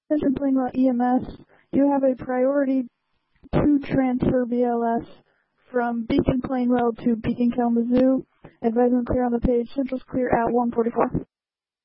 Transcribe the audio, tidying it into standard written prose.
Attention Plainwell EMS, you have a priority to transfer BLS from Beacon Plainwell to Beacon Kalamazoo. Advisement clear on the page. Central's clear at 144.